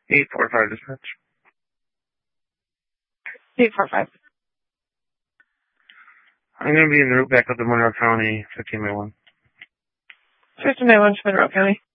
845 dispatch. 845. I'm going to be en route back up to Monroe County, 15 by 1. 15 by 1 to Monroe County.